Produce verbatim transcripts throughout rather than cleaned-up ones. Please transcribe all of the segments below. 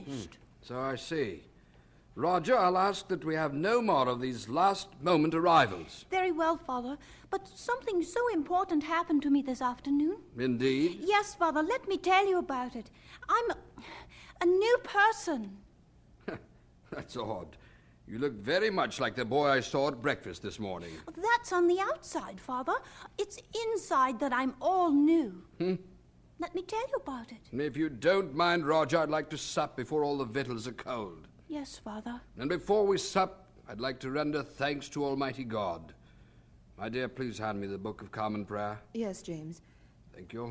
finished. Hmm. So I see. Roger, I'll ask that we have no more of these last-moment arrivals. Very well, Father. But something so important happened to me this afternoon. Indeed? Yes, Father, let me tell you about it. I'm a, a new person. That's odd. You look very much like the boy I saw at breakfast this morning. That's on the outside, Father. It's inside that I'm all new. Hmm? Let me tell you about it. If you don't mind, Roger, I'd like to sup before all the victuals are cold. Yes, Father. And before we sup, I'd like to render thanks to Almighty God. My dear, please hand me the Book of Common Prayer. Yes, James. Thank you.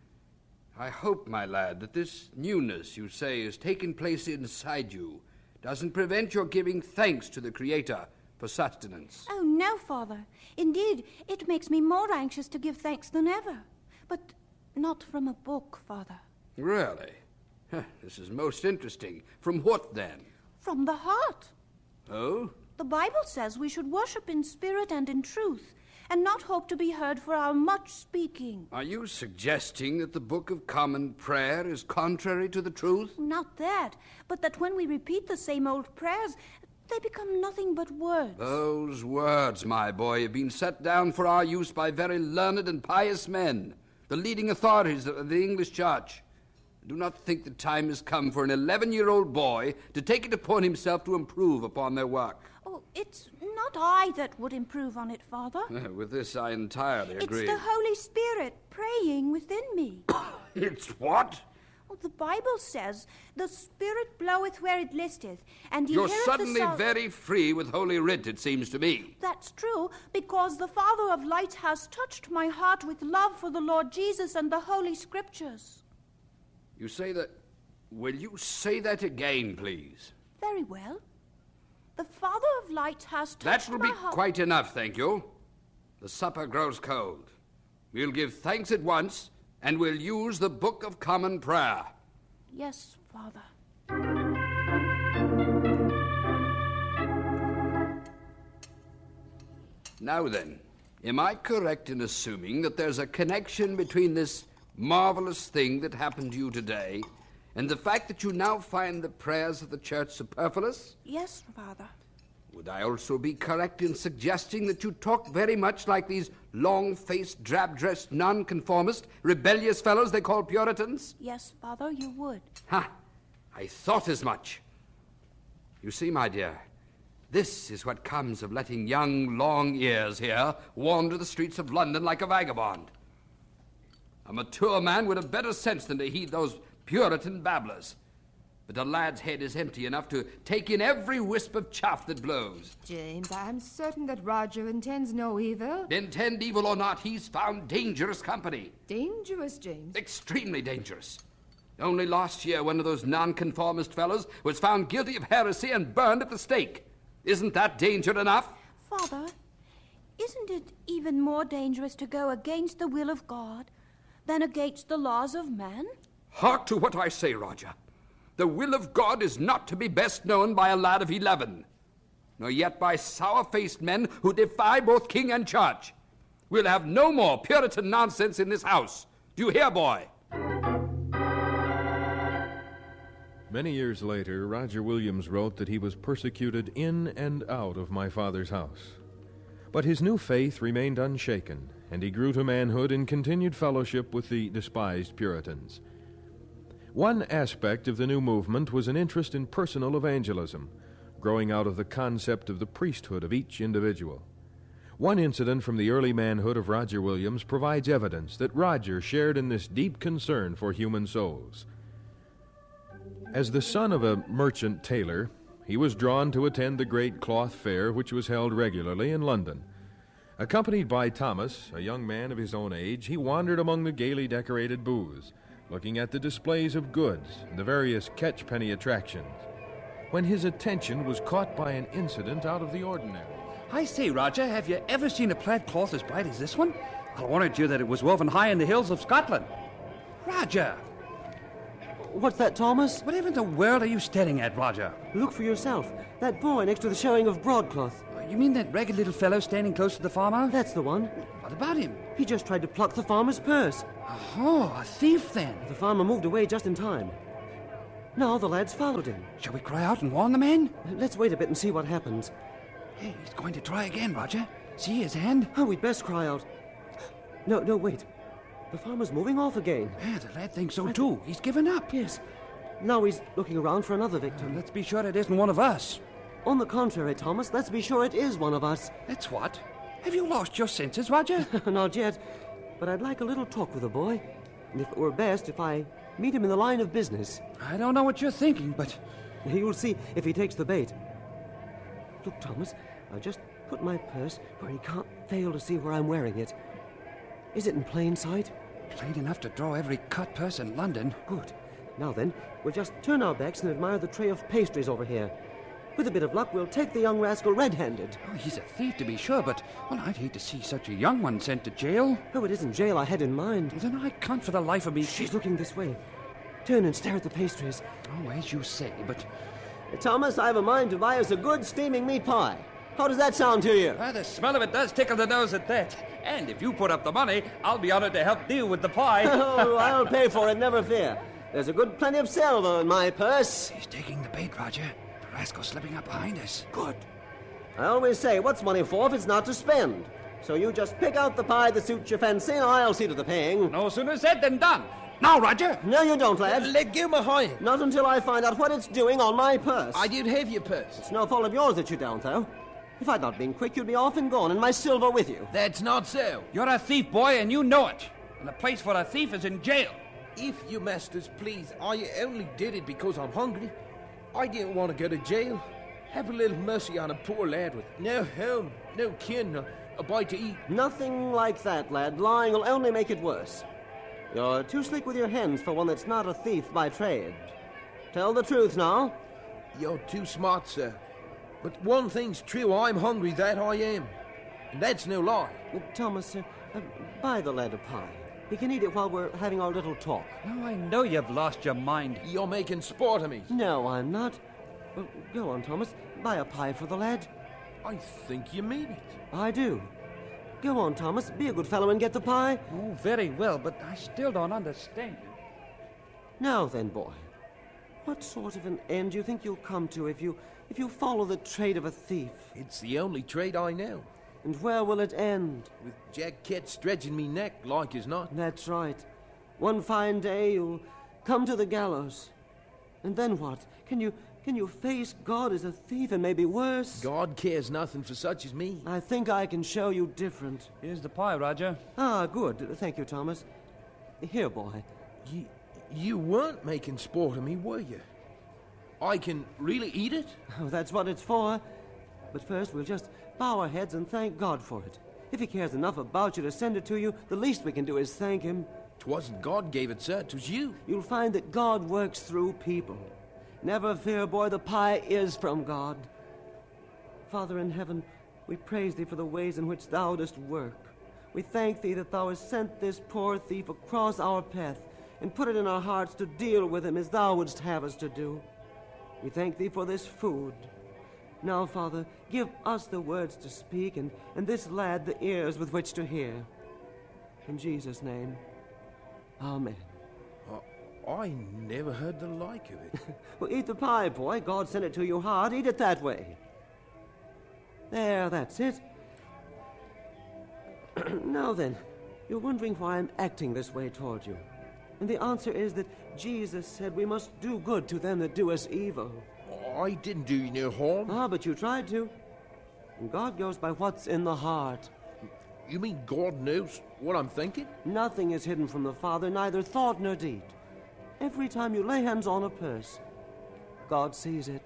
I hope, my lad, that this newness you say is taking place inside you doesn't prevent your giving thanks to the Creator for sustenance. Oh, no, Father. Indeed, it makes me more anxious to give thanks than ever. But not from a book, Father. Really? Huh, this is most interesting. From what, then? From the heart. Oh? The Bible says we should worship in spirit and in truth, and not hope to be heard for our much speaking. Are you suggesting that the Book of Common Prayer is contrary to the truth? Not that, but that when we repeat the same old prayers, they become nothing but words. Those words, my boy, have been set down for our use by very learned and pious men, the leading authorities of the English Church. I do not think the time has come for an eleven-year-old boy to take it upon himself to improve upon their work. Oh, it's not I that would improve on it, Father. With this I entirely agree. It's the Holy Spirit praying within me. It's what? Oh, the Bible says, the Spirit bloweth where it listeth, and he You're heareth suddenly the sound... very free with Holy Writ, it seems to me. That's true, because the Father of lights has touched my heart with love for the Lord Jesus and the Holy Scriptures. You say that... Will you say that again, please? Very well. The Father of lights has touched That will my be heart... quite enough, thank you. The supper grows cold. We'll give thanks at once, and we'll use the Book of Common Prayer. Yes, Father. Now then, am I correct in assuming that there's a connection between this marvelous thing that happened to you today and the fact that you now find the prayers of the church superfluous? Yes, Father. Would I also be correct in suggesting that you talk very much like these long-faced, drab-dressed, nonconformist, rebellious fellows they call Puritans? Yes, Father, you would. Ha! I thought as much. You see, my dear, this is what comes of letting young long ears here wander the streets of London like a vagabond. A mature man would have better sense than to heed those Puritan babblers. But a lad's head is empty enough to take in every wisp of chaff that blows. James, I'm certain that Roger intends no evil. Intend evil or not, he's found dangerous company. Dangerous, James? Extremely dangerous. Only last year, one of those nonconformist fellows was found guilty of heresy and burned at the stake. Isn't that danger enough? Father, isn't it even more dangerous to go against the will of God than against the laws of man? Hark to what I say, Roger. The will of God is not to be best known by a lad of eleven, nor yet by sour-faced men who defy both king and church. We'll have no more Puritan nonsense in this house. Do you hear, boy? Many years later, Roger Williams wrote that he was persecuted in and out of my father's house. But his new faith remained unshaken, and he grew to manhood in continued fellowship with the despised Puritans. One aspect of the new movement was an interest in personal evangelism, growing out of the concept of the priesthood of each individual. One incident from the early manhood of Roger Williams provides evidence that Roger shared in this deep concern for human souls. As the son of a merchant tailor, he was drawn to attend the great cloth fair which was held regularly in London. Accompanied by Thomas, a young man of his own age, he wandered among the gaily decorated booths, looking at the displays of goods and the various catchpenny attractions, when his attention was caught by an incident out of the ordinary. I say, Roger, have you ever seen a plaid cloth as bright as this one? I'll warrant you that it was woven high in the hills of Scotland. Roger! What's that, Thomas? Whatever in the world are you staring at, Roger? Look for yourself. That boy next to the showing of broadcloth. You mean that ragged little fellow standing close to the farmer? That's the one. What about him? He just tried to pluck the farmer's purse. Oh, a thief then. The farmer moved away just in time. Now the lad's followed him. Shall we cry out and warn the man? Let's wait a bit and see what happens. Hey, he's going to try again, Roger. See his hand? Oh, we'd best cry out. No, no, wait. The farmer's moving off again. Yeah, the lad thinks so too. He's given up. Yes. Now he's looking around for another victim. Let's be sure it isn't one of us. On the contrary, Thomas, let's be sure it is one of us. That's what? Have you lost your senses, Roger? Not yet, but I'd like a little talk with the boy. And if it were best if I meet him in the line of business. I don't know what you're thinking, but... You'll see if he takes the bait. Look, Thomas, I just put my purse where he can't fail to see where I'm wearing it. Is it in plain sight? Plain enough to draw every cut purse in London. Good. Now then, we'll just turn our backs and admire the tray of pastries over here. With a bit of luck, we'll take the young rascal red-handed. Oh, he's a thief, to be sure, but, well, I'd hate to see such a young one sent to jail. Oh, it isn't jail I had in mind. Then I can't for the life of me... She's looking this way. Turn and stare at the pastries. Oh, as you say, but... Thomas, I have a mind to buy us a good steaming meat pie. How does that sound to you? Well, the smell of it does tickle the nose at that. And if you put up the money, I'll be honored to help deal with the pie. Oh, I'll pay for it, never fear. There's a good plenty of silver in my purse. He's taking the bait, Roger. The rascal's slipping up behind us. Good. I always say, what's money for if it's not to spend? So you just pick out the pie that suits your fancy, and I'll see to the paying. No sooner said than done. Now, Roger. No, you don't, lad. Let go my hand. Not until I find out what it's doing on my purse. I don't have your purse. It's no fault of yours that you don't, though. If I'd not been quick, you'd be off and gone, and my silver with you. That's not so. You're a thief, boy, and you know it. And the place for a thief is in jail. If you masters please, I only did it because I'm hungry. I didn't want to go to jail. Have a little mercy on a poor lad with no home, no kin, no, a bite to eat. Nothing like that, lad. Lying will only make it worse. You're too slick with your hands for one that's not a thief by trade. Tell the truth now. You're too smart, sir. But one thing's true, I'm hungry, that I am. And that's no lie. Uh, Thomas, uh, uh, buy the lad a pie. He can eat it while we're having our little talk. Now I know you've lost your mind. You're making sport of me. No, I'm not. Well, go on, Thomas. Buy a pie for the lad. I think you mean it. I do. Go on, Thomas. Be a good fellow and get the pie. Oh, very well, but I still don't understand. Now then, boy. What sort of an end do you think you'll come to if you if you follow the trade of a thief? It's the only trade I know. And where will it end? With Jack Ketch stretching me neck like as not. That's right. One fine day you'll come to the gallows. And then what? Can you can you face God as a thief and maybe worse? God cares nothing for such as me. I think I can show you different. Here's the pie, Roger. Ah, good. Thank you, Thomas. Here, boy. You, you weren't making sport of me, were you? I can really eat it? Oh, that's what it's for. But first, we'll just bow our heads and thank God for it. If he cares enough about you to send it to you, the least we can do is thank him. 'Twasn't God gave it, sir. 'Twas you. You'll find that God works through people. Never fear, boy, the pie is from God. Father in heaven, we praise thee for the ways in which thou dost work. We thank thee that thou hast sent this poor thief across our path and put it in our hearts to deal with him as thou wouldst have us to do. We thank thee for this food. Now, Father, give us the words to speak and, and this lad the ears with which to hear. In Jesus' name, amen. I never heard the like of it. Well, eat the pie, boy. God sent it to you hard. Eat it that way. There, that's it. Now then, you're wondering why I'm acting this way toward you. And the answer is that Jesus said we must do good to them that do us evil. I didn't do you no harm. Ah, but you tried to. And God goes by what's in the heart. You mean God knows what I'm thinking? Nothing is hidden from the Father, neither thought nor deed. Every time you lay hands on a purse, God sees it.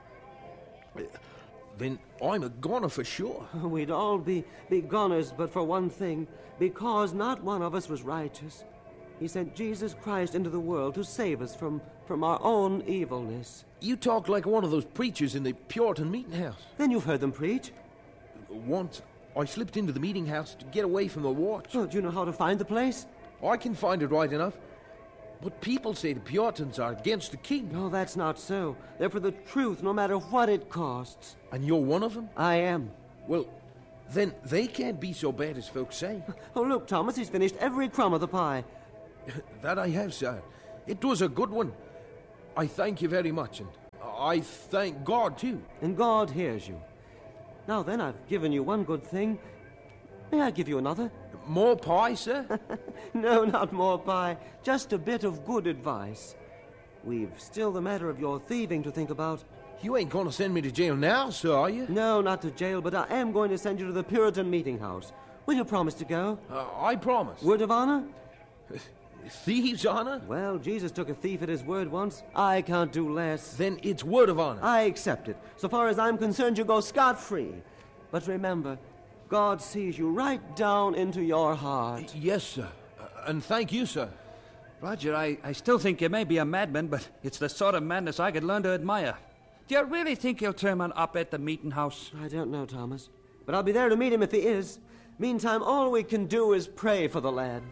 Then I'm a goner for sure. We'd all be, be goners, but for one thing, because not one of us was righteous. He sent Jesus Christ into the world to save us from, from our own evilness. You talk like one of those preachers in the Puritan meeting house. Then you've heard them preach. Once, I slipped into the meeting house to get away from the watch. Oh, do you know how to find the place? I can find it right enough. But people say the Puritans are against the king. No, that's not so. They're for the truth, no matter what it costs. And you're one of them? I am. Well, then they can't be so bad as folks say. Oh, look, Thomas, he's finished every crumb of the pie. That I have, sir. It was a good one. I thank you very much, and I thank God, too. And God hears you. Now then, I've given you one good thing. May I give you another? More pie, sir? No, not more pie. Just a bit of good advice. We've still the matter of your thieving to think about. You ain't going to send me to jail now, sir, are you? No, not to jail, but I am going to send you to the Puritan meeting house. Will you promise to go? Uh, I promise. Word of honor? Thieves' honor? Well, Jesus took a thief at his word once. I can't do less. Then it's word of honor. I accept it. So far as I'm concerned, you go scot-free. But remember, God sees you right down into your heart. Yes, sir. Uh, and thank you, sir. Roger, I, I still think you may be a madman, but it's the sort of madness I could learn to admire. Do you really think he'll turn man up at the meeting house? I don't know, Thomas. But I'll be there to meet him if he is. Meantime, all we can do is pray for the lad.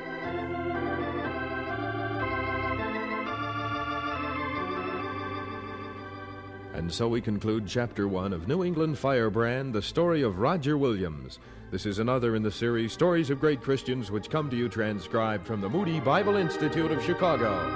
And so we conclude Chapter one of New England Firebrand, the story of Roger Williams. This is another in the series Stories of Great Christians, which come to you transcribed from the Moody Bible Institute of Chicago.